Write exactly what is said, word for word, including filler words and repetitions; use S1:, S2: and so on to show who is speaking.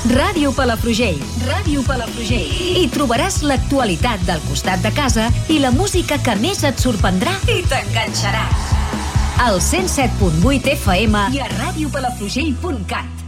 S1: Ràdio Palafrugell. Ràdio Palafrugell. Hi trobaràs l'actualitat del costat de casa i la música que més et sorprendrà i t'enganxarà. Al cent set punt vuit F M i a ràdio palafrugell punt cat.